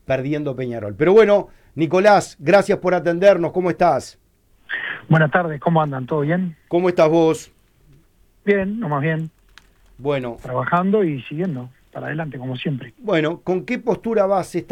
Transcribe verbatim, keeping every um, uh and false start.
perdiendo Peñarol. Pero bueno, Nicolás, gracias por atendernos. ¿Cómo estás? Buenas tardes, ¿cómo andan? ¿Todo bien? ¿Cómo estás vos? Bien, nomás bien. Bueno, Trabajando y siguiendo para adelante, como siempre. bueno, ¿con qué postura vas esta